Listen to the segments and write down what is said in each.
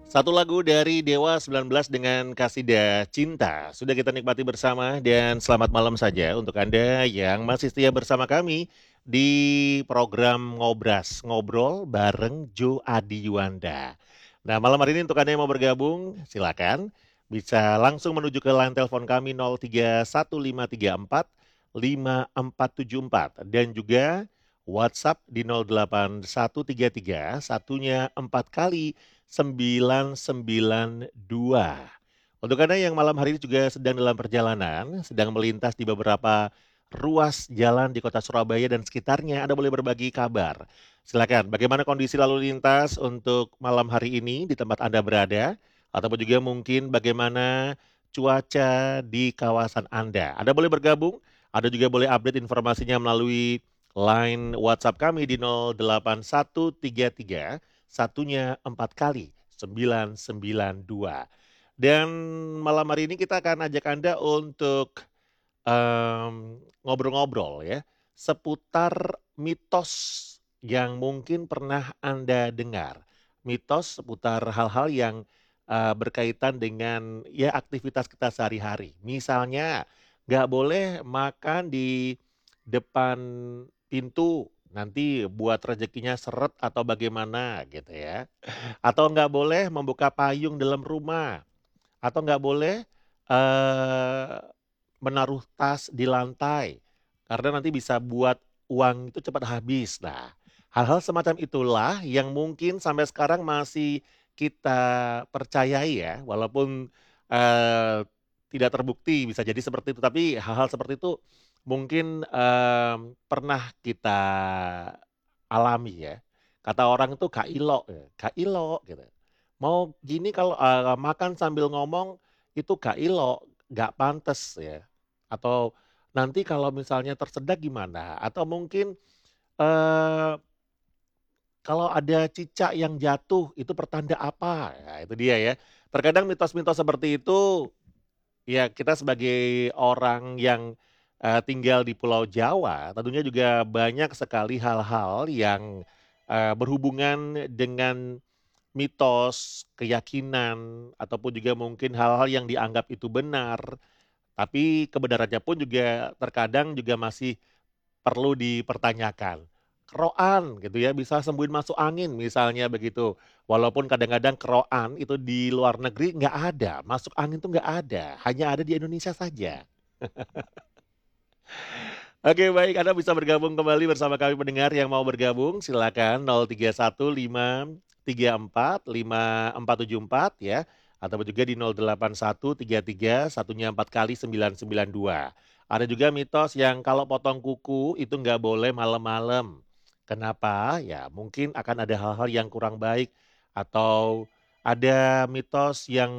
Satu lagu dari Dewa 19 dengan Kasidah Cinta. Sudah kita nikmati bersama dan selamat malam saja untuk Anda yang masih setia bersama kami di program Ngobras, Ngobrol bareng Jo Adi Yuanda. Nah, malam hari ini untuk Anda yang mau bergabung, silakan bisa langsung menuju ke line telepon kami 031534 5474 dan juga WhatsApp di 08133 satunya 4 kali 992. Untuk Anda yang malam hari ini juga sedang dalam perjalanan, sedang melintas di beberapa ruas jalan di kota Surabaya dan sekitarnya, Anda boleh berbagi kabar. Silakan, bagaimana kondisi lalu lintas untuk malam hari ini di tempat Anda berada, ataupun juga mungkin bagaimana cuaca di kawasan Anda. Anda boleh bergabung, Anda juga boleh update informasinya melalui line WhatsApp kami di 08133 satunya 4 kali 992. Dan malam hari ini kita akan ajak Anda untuk ngobrol-ngobrol ya seputar mitos yang mungkin pernah Anda dengar. Mitos seputar hal-hal yang berkaitan dengan ya aktivitas kita sehari-hari. Misalnya nggak boleh makan di depan pintu nanti buat rezekinya seret atau bagaimana gitu ya. Atau nggak boleh membuka payung dalam rumah, atau nggak boleh eh, menaruh tas di lantai karena nanti bisa buat uang itu cepat habis. Nah, hal-hal semacam itulah yang mungkin sampai sekarang masih kita percayai ya, walaupun eh, tidak terbukti bisa jadi seperti itu, tapi hal-hal seperti itu mungkin pernah kita alami ya. Kata orang itu Kak Ilo gitu. Mau gini kalau makan sambil ngomong itu Kak Ilo, nggak pantes ya. Atau nanti kalau misalnya tersedak gimana? Atau mungkin eh, kalau ada cicak yang jatuh itu pertanda apa? Ya, itu dia ya. Terkadang mitos-mitos seperti itu ya kita sebagai orang yang tinggal di Pulau Jawa tentunya juga banyak sekali hal-hal yang berhubungan dengan mitos, keyakinan, ataupun juga mungkin hal-hal yang dianggap itu benar, tapi kebenarannya pun juga terkadang juga masih perlu dipertanyakan. Keroan gitu ya, bisa sembuhin masuk angin misalnya begitu. Walaupun kadang-kadang keroan itu di luar negeri nggak ada, masuk angin tuh nggak ada, hanya ada di Indonesia saja. Oke baik, Anda bisa bergabung kembali bersama kami pendengar yang mau bergabung. Silakan 031 534 5474 ya. Atau juga di 08133 satunya 4 kali 992. Ada juga mitos yang kalau potong kuku itu nggak boleh malam-malam. Kenapa? Ya mungkin akan ada hal-hal yang kurang baik. Atau ada mitos yang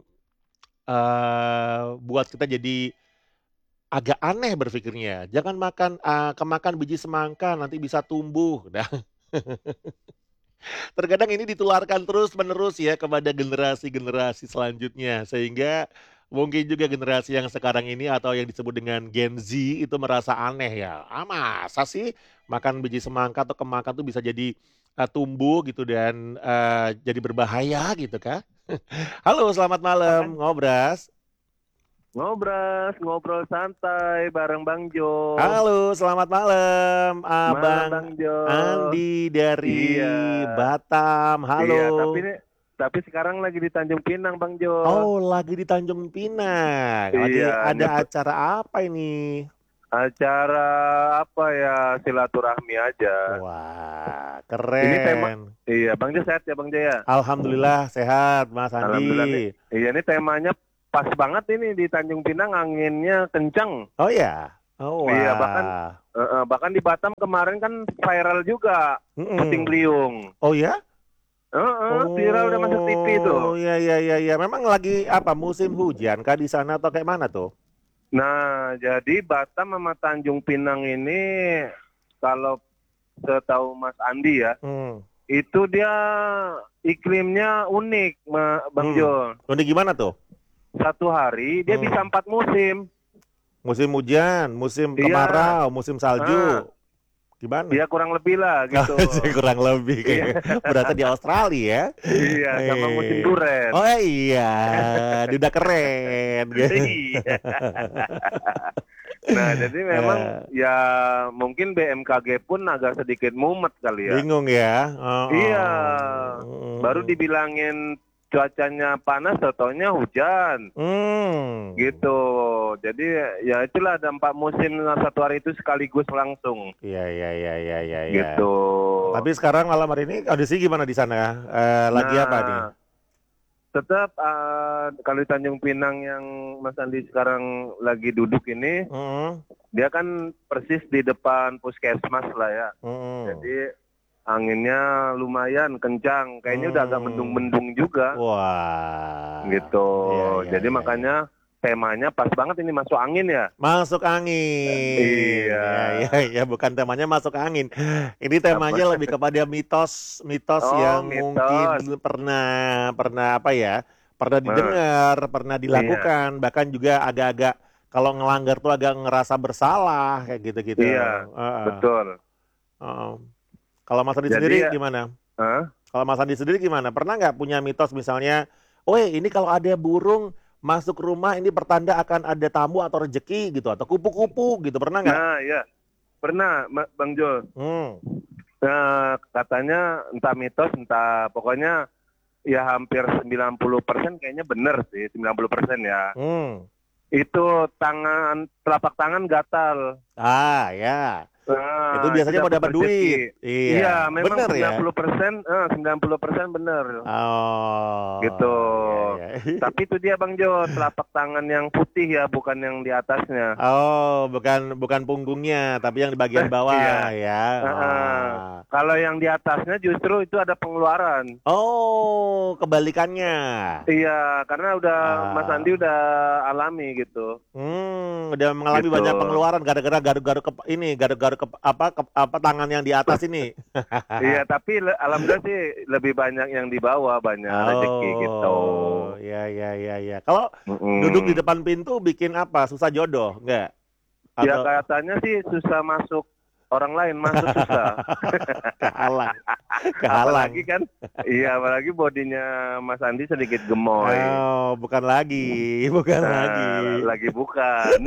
buat kita jadi agak aneh berpikirnya. Jangan makan kemakan biji semangka nanti bisa tumbuh. Nah, terkadang ini ditularkan terus-menerus ya kepada generasi-generasi selanjutnya sehingga mungkin juga generasi yang sekarang ini atau yang disebut dengan Gen Z itu merasa aneh ya. Ah, masa sih makan biji semangka atau kemakan tuh bisa jadi tumbuh gitu dan jadi berbahaya gitu kan? Halo, selamat malam, Kan ngobras. ngobrol santai bareng Bang Jo. Halo, selamat malam, Malam Abang Bang Jo. Andi dari Iya, Batam. Halo. iya. Tapi sekarang lagi di Tanjung Pinang Bang Jo. Oh, lagi di Tanjung Pinang. Lagi Iya, ada acara apa ini? acara apa ya, silaturahmi aja. Wah, Ini tema, keren. iya Bang Jo sehat ya Bang Jo ya. Alhamdulillah sehat, Mas Alhamdulillah nih. Andi. Iya ini temanya pas banget ini di Tanjung Pinang anginnya kencang. Oh ya, oh Iya bahkan wah. bahkan di Batam kemarin kan viral juga puting Mm-mm. beliung. Oh ya? Viral udah masuk TV tuh. Oh ya ya ya ya. Memang lagi apa musim hujan kah di sana atau kayak mana tuh? Nah, jadi Batam sama Tanjung Pinang ini kalau setahu Mas Andi ya, Hmm. itu dia iklimnya unik, Bang Hmm. Jo. Udah gimana tuh? Satu hari dia bisa Hmm. 4 musim. Musim hujan, musim Iya, kemarau, musim ah, salju. Gimana? Ya kurang lebih lah gitu. Kurang lebih Iya, kayaknya. Berasa di Australia ya. iya sama musim Eh. duren. Oh iya, dia udah keren. Iya. Nah, jadi memang Eh, ya mungkin BMKG pun agak sedikit mumet kali ya. bingung ya. Iya, baru Oh. dibilangin cuacanya panas, taunya hujan. Hmm. Gitu. Jadi ya itulah ada 4 musim dalam satu hari itu sekaligus langsung. Iya, iya, iya, iya, iya, iya. Gitu. Tapi sekarang malam hari ini kondisi gimana di sana? Lagi apa nih? Nah, tetap kalau di Tanjung Pinang yang Mas Andi sekarang lagi duduk ini, Mm, dia kan persis di depan puskesmas lah ya. mm, Jadi anginnya lumayan kencang, kayaknya udah agak mm. mendung-mendung juga Wah, gitu. iya, iya, Jadi iya, iya. makanya temanya pas banget ini masuk angin ya. Masuk angin. Iya. Ya, ya, ya, bukan temanya masuk angin. Ini temanya Apa? lebih kepada mitos-mitos Oh, yang mungkin mitos. pernah pernah apa ya? Pernah Nah, didengar, pernah iya. dilakukan, bahkan juga agak-agak kalau ngelanggar tuh agak ngerasa bersalah kayak gitu-gitu. Iya, Heeh, betul. heeh. Kalau Mas Andi Jadi sendiri ya, gimana? hah? Kalau Mas Andi sendiri gimana? Pernah nggak punya mitos misalnya, oh ini kalau ada burung masuk rumah ini pertanda akan ada tamu atau rezeki gitu atau kupu-kupu gitu pernah nggak? Nah, ya. Pernah, Bang Jul. Hmm, Katanya entah mitos, entah pokoknya ya hampir 90% kayaknya benar sih, 90% ya. hmm. Itu telapak tangan gatal. Ya. Itu Nah, itu biasanya mau dapat dapat duit. rezeki. Iya, Iya, memang bener ya? 90% benar. Gitu. Oh, iya, iya. Tapi itu dia Bang Jo, telapak tangan yang putih ya, bukan yang di atasnya. Oh, bukan bukan punggungnya, tapi yang di bagian bawah Iya. ya. Oh. Kalau yang di atasnya justru itu ada pengeluaran. Oh, kebalikannya. Iya, karena udah Mas Ah. Andi udah alami gitu. Udah mengalami Gitu. banyak pengeluaran gara-gara garuk-garuk ini, garuk-garuk apa tangan yang di atas ini. Iya, tapi alhamdulillah sih lebih banyak yang di bawah, banyak rezeki gitu. Oh, ya, ya, ya, ya. Kalau duduk di Mm-mm. depan pintu bikin apa? Susah jodoh, enggak? Ya Atau katanya sih susah masuk, orang lain masuk susah. kehalang, kehalang. Apalagi kan, iya apalagi bodinya Mas Andi sedikit gemoy. Oh, bukan lagi, bukan lagi. Lagi bukan.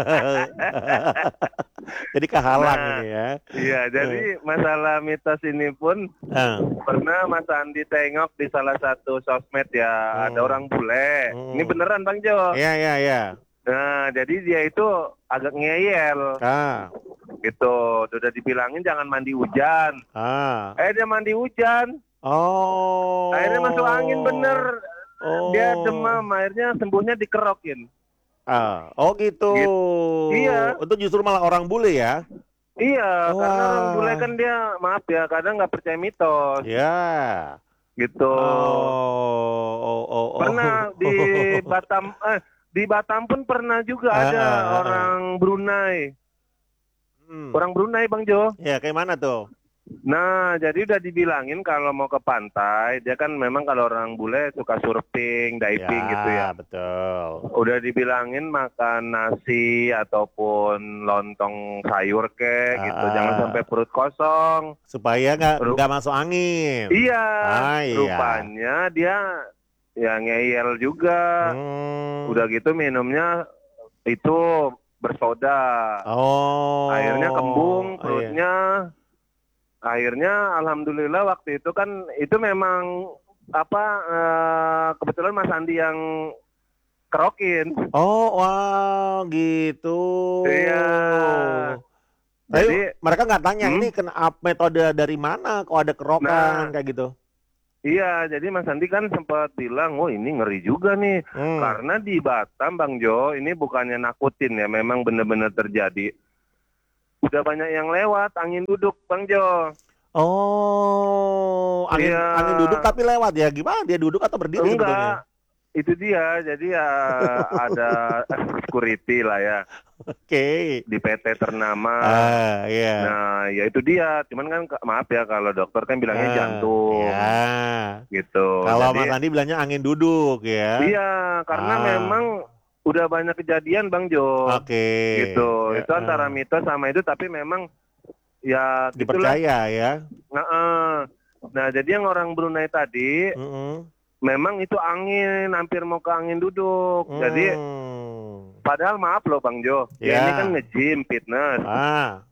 Jadi kehalang ini Nah, ya. iya Eh, jadi masalah mitos ini pun eh, pernah Mas Andi tengok di salah satu sosmed ya, ada mm, orang bule. Ini mm. beneran Bang Jo. Iya, iya, iya. Nah, jadi dia itu agak ngeyel Ah, gitu. Udah dibilangin jangan mandi hujan. ah. Dia mandi hujan. Akhirnya masuk angin Oh, bener. Dia oh, demam, akhirnya sembuhnya dikerokin. oh gitu. Gitu. Iya, Itu justru malah orang bule ya? iya. Karena orang bule Wah, kan dia, maaf ya, kadang nggak percaya mitos. ya. Gitu. Oh, oh, Pernah di oh. Batam, di Batam pun pernah juga Ah, ada ah, ah, ah. orang Brunei. Hmm. Orang Brunei, Bang Jo. Ya, kayak mana tuh? Nah, jadi udah dibilangin kalau mau ke pantai, dia kan memang kalau orang bule suka surfing, diving gitu ya. Ya, betul. Udah dibilangin makan nasi ataupun lontong sayur kek Ah, gitu, jangan sampai ah. perut kosong. Supaya Ru- nggak masuk angin. iya, Ah, iya. rupanya dia ya ngeyel juga. Hmm. Udah gitu minumnya itu bersoda. Akhirnya kembung Oh, iya. perutnya. Akhirnya alhamdulillah waktu itu kan itu memang apa kebetulan Mas Andi yang kerokin. Oh, wah, gitu. Iya. Tapi Jadi mereka nggak tanya hmm, ini kena metode dari mana kok ada kerokan nah kayak gitu. iya jadi Mas Andi kan sempat bilang, "Oh, ini ngeri juga nih." Hmm. Karena di Batam Bang Jo, ini bukannya nakutin ya, memang benar-benar terjadi. Udah banyak yang lewat angin duduk Bang Jo. Oh, angin Iya, angin duduk tapi lewat ya. Gimana dia duduk atau berdiri sebetulnya? enggak. Itu dia. Jadi ya ada security lah ya Oke. di PT ternama. Ah, iya. Nah, ya itu dia. Cuman kan maaf ya kalau dokter kan bilangnya Ya. jantung gitu. Kalau Mas Jadi Andi bilangnya angin duduk ya. iya, karena Ah, memang udah banyak kejadian Bang Jo. oke. Gitu. Ya, Itu antara mitos sama itu tapi memang ya gitulah. Dipercaya ya? Heeh. Nah, jadi yang orang Brunei tadi Mhm. memang itu angin, hampir mau ke angin duduk. Jadi Mmm. padahal maaf loh Bang Jo, dia ini kan Ya. nge-gym, fitness. Ah.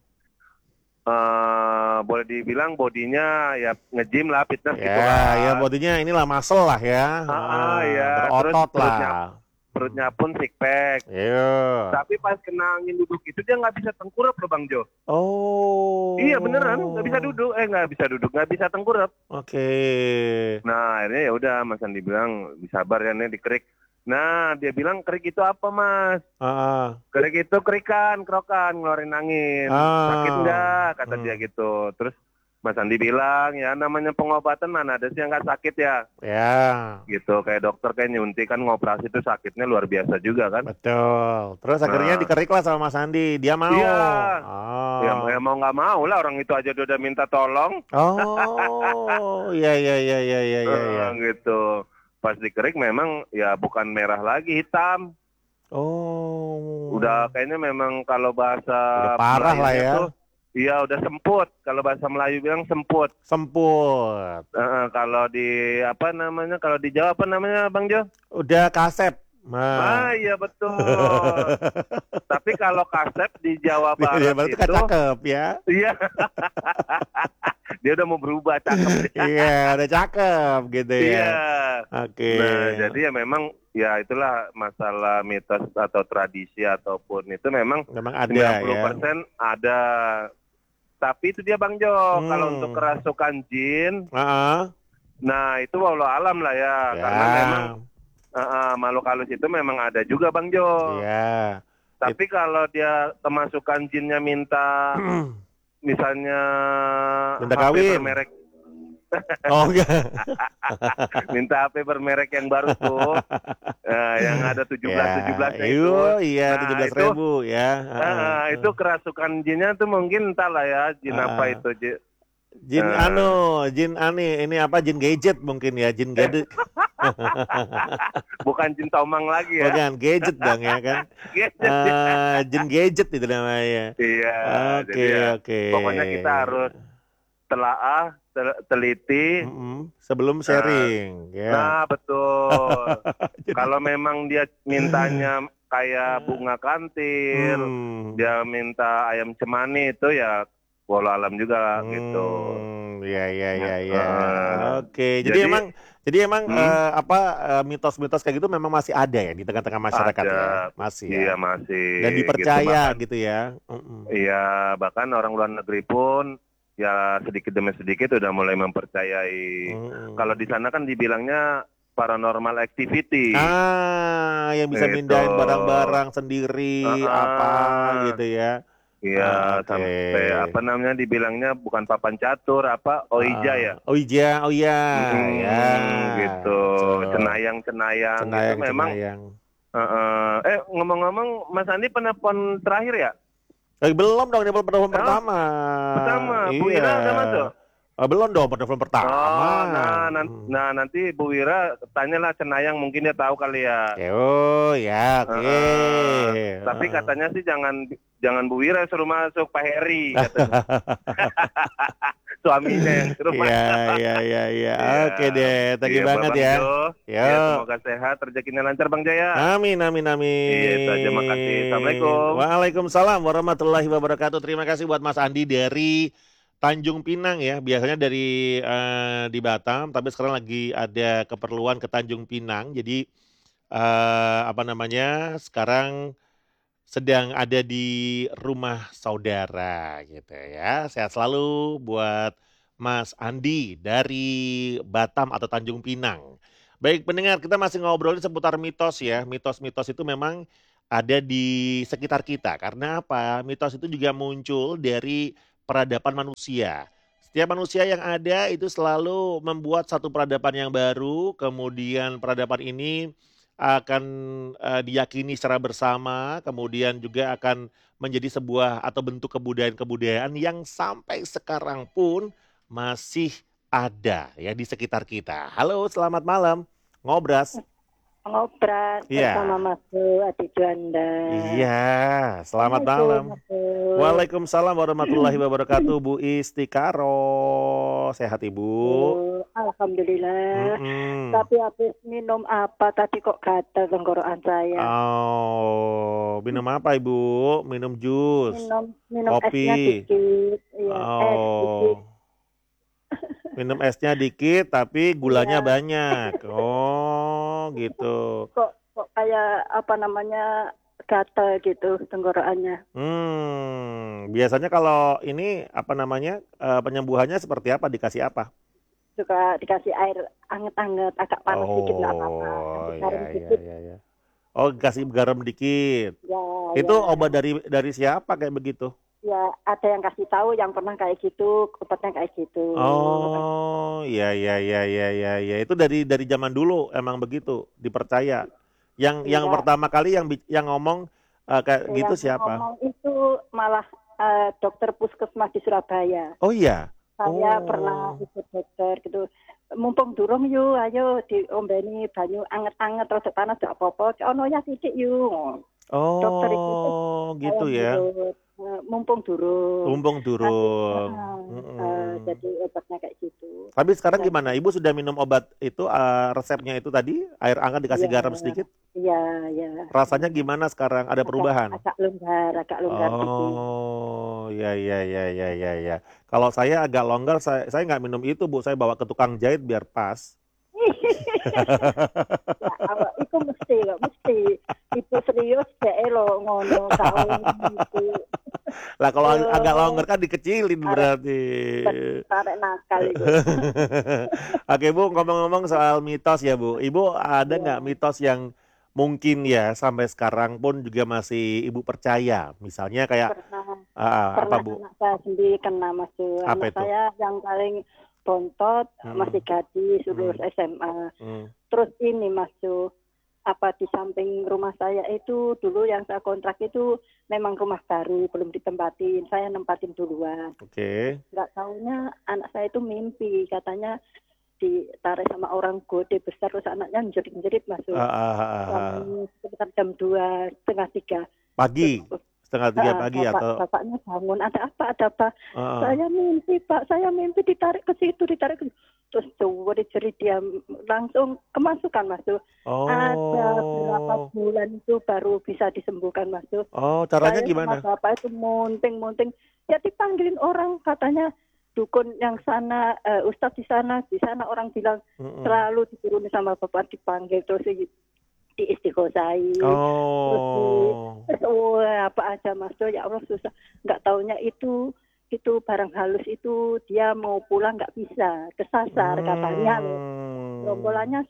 Boleh dibilang bodinya ya nge-gym lah, fitness gitu Ya, ya kan. bodinya inilah muscle lah ya, Heeh, heeh, ya. Terus berotot perutnya lah. perutnya Mhm. pun six pack. Iya. Tapi pas kena angin duduk itu dia nggak bisa tengkurap loh Bang Jo. Iya beneran, nggak bisa Oh, duduk, nggak bisa duduk, nggak bisa tengkurap. oke. Nah akhirnya ya udah Mas Andi bilang, "Sabar ya nih dikerik." Nah dia bilang, "Kerik itu apa Mas?" Heeh. "Kerik itu kerikan, kerokan, ngeluarin angin. Sakit Oh, nggak?" Kata dia mmm, gitu. Terus Mas Andi bilang, "Ya namanya pengobatan mana ada sih yang nggak sakit ya?" ya, Gitu, kayak dokter kayak nyuntik kan ngoperasi itu sakitnya luar biasa juga kan. betul. Terus akhirnya Nah dikeriklah sama Mas Andi, dia mau? iya, ya Oh. mau nggak mau lah orang itu aja udah minta tolong. Oh, iya iya iya iya iya iya iya. Gitu. Pas dikerik memang ya bukan merah lagi, hitam. Udah Oh, kayaknya memang kalau bahasa udah parah lah Melayunya ya, tuh, iya udah semput. Kalau bahasa Melayu bilang semput. semput. Kalau di apa namanya? Kalau di Jawa apa namanya, Bang Jo? Udah kasep. Ah Nah. iya betul. Tapi kalau kasep di Jawa Dia Barat berarti kan itu, cakep ya. iya dia udah mau berubah cakep dia. Iya, udah cakep gitu ya. Iya. Oke. Nah, jadi ya memang ya itulah masalah mitos atau tradisi ataupun itu memang Memang ada sembilan puluh ya. persen ada. Tapi itu dia Bang Jo, kalau untuk Hmm. kerasukan jin, Heeh. nah itu walau alam lah ya, karena memang Ya. makhluk halus itu memang ada juga Bang Jo. Iya. Tapi kalau dia kemasukan jinnya minta misalnya Minta HP kawin. bermerek, Oh enggak. minta HP bermerek yang baru tuh, yang ada tujuh Ya, belas tujuh belasnya iyo, itu. iya tujuh Nah, belas itu ribu ya. Heeh, heeh. itu kerasukan jinnya tuh mungkin entahlah ya, jin apa Heeh. itu, Jin anu, jin ini apa jin gadget mungkin ya, jin eh gadget. bukan jin tomang lagi ya. Bukan gadget dong ya kan. Gadget ya. Jin gadget itu namanya. Iya, jadi ya Oke oke. pokoknya kita harus telaah, teliti. Sebelum Nah, sharing ya. nah betul. Jadi Kalau memang dia mintanya kayak bunga kantil, hmm, dia minta ayam cemani itu ya walau alam juga gitu. ya ya Ya, ya ya. Oke, jadi jadi emang, hmm, mitos-mitos kayak gitu memang masih ada ya di tengah-tengah masyarakat ada, ya? Masih ya? iya masih Dan gitu dipercaya bahkan. gitu ya? Iya, bahkan orang luar negeri pun ya sedikit demi sedikit udah mulai mempercayai. Kalau di Mhm. sana kan dibilangnya paranormal activity. Yang bisa Itu. mindahin barang-barang sendiri, apa Heeh. gitu ya? Iya, Oke. sampai apa namanya dibilangnya bukan papan catur, apa Oija Heeh. ya. Oh iya, ya, Gitu. betul. Cenayang-cenayang itu memang. Cenayang-cenayang. Ngomong-ngomong, Mas Andi pernah pon terakhir ya? Belum dong, ini penelpon Oh, pertama. pertama. Bu Iya. Ira udah masuk? Belum dong penelpon pertama. Oh, Mhm. nanti Bu Wira tanyalah Cenayang mungkin dia tahu kali ya. Oh ya, oke. Heeh. Tapi Heeh. katanya sih jangan jangan Bu Wira suruh masuk, Pak Heri katanya. Suaminya yang suruh Iya masuk. iya iya iya. Iya, Oke deh, thank you iya banget Bang ya. Jo. Ya Yuk. semoga sehat, rezekinya lancar Bang Jaya. Amin amin Iya itu aja, makasih. amin. Assalamualaikum. Waalaikumsalam warahmatullahi wabarakatuh. Terima kasih buat Mas Andi dari Tanjung Pinang ya. Biasanya dari di Batam, tapi sekarang lagi ada keperluan ke Tanjung Pinang. Jadi apa namanya? Sekarang sedang ada di rumah saudara gitu ya. Sehat selalu buat Mas Andi dari Batam atau Tanjung Pinang. Baik pendengar, kita masih ngobrolin seputar mitos ya. Mitos-mitos itu memang ada di sekitar kita. Karena apa? Mitos itu juga muncul dari peradaban manusia. Setiap manusia yang ada itu selalu membuat satu peradaban yang baru, kemudian peradaban ini akan diyakini secara bersama, kemudian juga akan menjadi sebuah atau bentuk kebudayaan-kebudayaan yang sampai sekarang pun masih ada ya di sekitar kita. Halo, selamat malam, Ngobras. ngobras bersama Iya. Mas Bro, Adi Juanda. Iya, selamat Assalamualaikum malam. Mas Bro. Waalaikumsalam warahmatullahi wabarakatuh, Bu Istikaro. Sehat Ibu? Alhamdulillah. Mhm. Tapi habis minum apa tadi kok gatal tenggorokan saya. Oh, minum apa Ibu? Minum jus? Minum esnya Kopi? dikit. Iya, es dikit. Oh, minum esnya dikit tapi gulanya Iya. banyak. Oh, gitu. Kok kayak apa namanya gatal gitu tenggorokannya. Biasanya kalau ini apa namanya, penyembuhannya seperti apa? Dikasih apa? Suka dikasih air anget-anget, agak panas dikit nggak apa-apa. Oh, Kasih ya garam ya dikit. ya ya. Oh, kasih garam dikit. Ya, Itu ya. obat dari siapa kayak begitu? Ya, ada yang kasih tahu yang pernah kayak gitu, obatnya kayak gitu. Oh, ya ya ya ya ya ya. Itu dari zaman dulu emang begitu, dipercaya. Yang Enggak, pertama kali yang ngomong kayak gitu yang siapa? ngomong itu malah dokter puskesmas di Surabaya. Oh iya. Saya pernah Oh. ikut dokter gitu. Mumpung durung yuk, ayo diombeni banyu anget-anget terus panas gak apa-apa. Ono ya sithik yuk. Dokter itu Oh, saya gitu ya. nurut. Mumpung durung. Tumbung Nanti durung. Mm-mm. jadi obatnya kayak gitu. Tapi sekarang Dan gimana? Ibu sudah minum obat itu resepnya itu tadi, air hangat dikasih iya, garam sedikit? iya, iya. Rasanya gimana sekarang? Ada Agak perubahan? agak longgar dikit. Oh, ya ya ya ya ya ya. Kalau saya agak longgar, saya nggak minum itu, Bu. Saya bawa ke tukang jahit biar pas. Ya, awak iku mesti kok, mesti. Ibu serius dhek lo ngono kae gitu. Lah kalau agak Oh, longgar kan dikecilin arek berarti. arek nakal iku. Oke, Bu, ngomong-ngomong soal mitos ya, Bu. Ibu ada Iya, nggak mitos yang mungkin ya sampai sekarang pun juga masih Ibu percaya? Misalnya kayak pernah apa, pernah Bu? anak saya sendiri kena Mas. Apa Anak itu? saya yang paling bontot masih Mm, gadis lulus mm, SMA. mm. Terus ini Mas, apa di samping rumah saya itu dulu yang saya kontrak itu memang rumah baru belum ditempatin, saya nempatin duluan. Oke. Nggak tahunya anak saya itu mimpi katanya ditarik sama orang gede besar terus anaknya menjerit-jerit masuk Ah, ah, ah, ah. sekitar jam 2 setengah 3 terus Pagi, setengah tiga pagi atau bapaknya bangun ada apa ah, saya mimpi ditarik ke situ terus jerit dia langsung kemasukan masuk ada berapa oh, bulan itu baru bisa disembuhkan masuk oh, caranya saya sama gimana? bapak itu munting ya dipanggilin orang katanya dukun yang sana ustadz di sana orang bilang Mm-mm. selalu dituruni sama bapak dipanggil terus diistighosai terus Oh, apa aja mas ya Allah susah nggak taunya itu barang halus itu dia mau pulang nggak bisa kesasar katanya loh rombolannya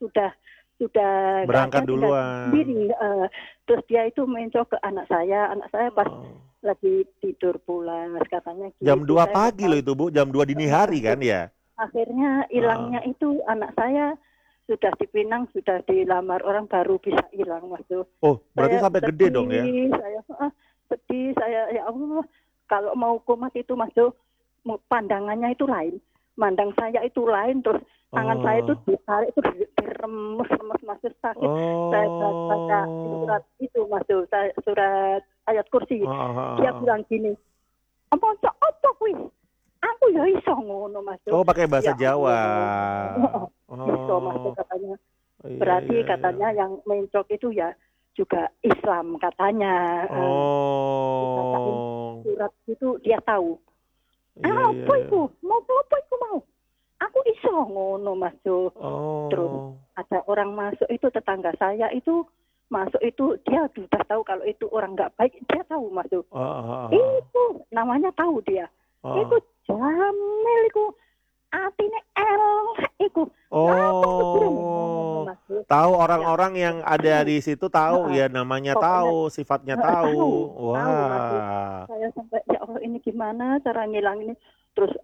sudah nggak berangkat ada tinggal duluan. sendiri terus dia itu mencok ke anak saya pas Oh. lagi tidur pulas katanya Jam gitu 2 saya nggak pagi loh tahu. itu, Bu, jam 2 dini hari kan ya? Akhirnya Heeh. hilangnya itu anak saya sudah dipinang sudah dilamar orang baru bisa hilang mas Oh, berarti saya sampai gede dong ya? sedih saya ya Allah kalau mau kumat itu mas pandangannya itu lain mandang saya itu lain terus tangan saya itu Oh. ditarik itu diremes mas sakit saya baca Oh. surat itu mas surat ayat kursi Heeh, heeh, dia heeh. bilang gini apa kuwi aku ya iso ngono mas Oh, pakai bahasa ya Jawa. Allah iso mas Oh, katanya iya berarti iya iya. katanya yang mencok itu ya juga Islam katanya dibacain Oh. surat itu dia tahu Iya iya apa iya. itu mau apa itu mau aku iso ngono masuk terus Oh. ada orang masuk itu tetangga saya itu masuk itu dia sudah tahu kalau itu orang nggak baik dia tahu masuk Heeh, heeh, heeh. itu namanya tahu dia Heeh. itu Jamil itu atine iku apa keburan ngono Oh. masuk Tahu ya orang-orang yang ada di situ tahu heeh, ya, namanya pokoknya tahu, sifatnya tahu. tahu masuk Wah. saya sampai ya Allah ini gimana cara ngilang ini terus